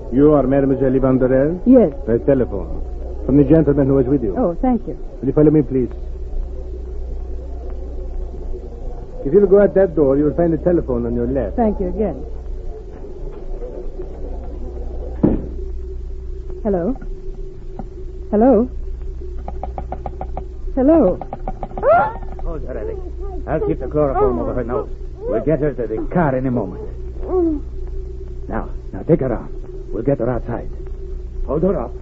You are Mademoiselle Yvonne Dorel? Yes. By telephone. From the gentleman who is with you. Oh, thank you. Will you follow me, please? If you'll go out that door, you'll find the telephone on your left. Thank you again. Hello? Hello? Hello? Hold her, Ellie. I'll keep the chloroform over her nose. We'll get her to the car in a moment. Now, take her arm. We'll get her outside. Hold her up.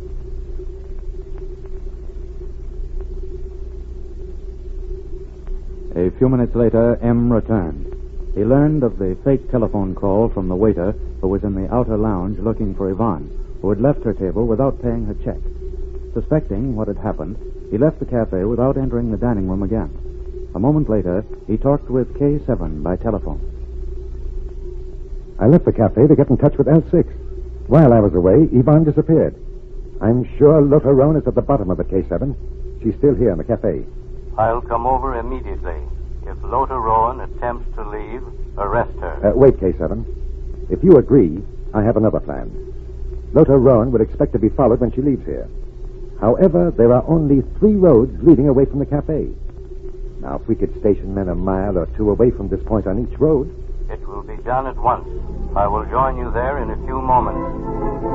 A few minutes later, M returned. He learned of the fake telephone call from the waiter who was in the outer lounge looking for Yvonne, who had left her table without paying her check. Suspecting what had happened, he left the cafe without entering the dining room again. A moment later, he talked with K7 by telephone. I left the cafe to get in touch with L6. While I was away, Yvonne disappeared. I'm sure Lotta Roan is at the bottom of it, K7. She's still here in the cafe. I'll come over immediately. If Lotta Roan attempts to leave, arrest her. Wait, K7. If you agree, I have another plan. Lotta Roan would expect to be followed when she leaves here. However, there are only 3 roads leading away from the cafe. Now, if we could station men a mile or 2 away from this point on each road... It will be done at once. I will join you there in a few moments.